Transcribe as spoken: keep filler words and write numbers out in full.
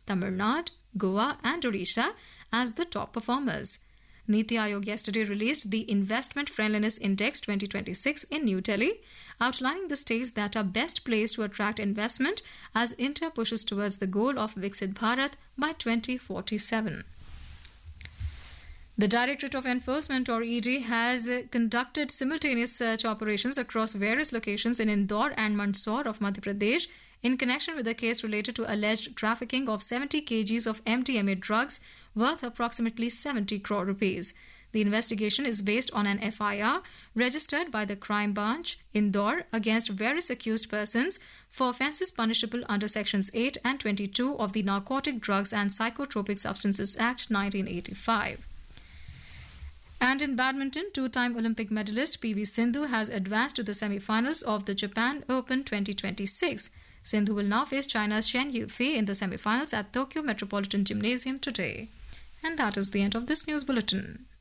Tamil Nadu, Goa and Odisha as the top performers. Niti Aayog yesterday released the Investment Friendliness Index twenty twenty-six in New Delhi, outlining the states that are best placed to attract investment as India pushes towards the goal of Viksit Bharat by twenty forty-seven. The Directorate of Enforcement, or E D, has conducted simultaneous search operations across various locations in Indore and Mandsaur of Madhya Pradesh in connection with a case related to alleged trafficking of seventy kilograms of M D M A drugs worth approximately seventy crore rupees. The investigation is based on an F I R registered by the Crime Branch, Indore, against various accused persons for offences punishable under Sections eight and twenty-two of the Narcotic Drugs and Psychotropic Substances Act nineteen eighty-five. And in badminton, two-time Olympic medalist P V Sindhu has advanced to the semi-finals of the Japan Open twenty twenty-six. Sindhu will now face China's Shen Yufei in the semi-finals at Tokyo Metropolitan Gymnasium today. And that is the end of this news bulletin.